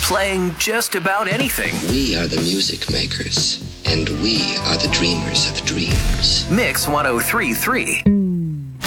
playing just about anything. We are the music makers, and we are the dreamers of dreams. Mix 103.3.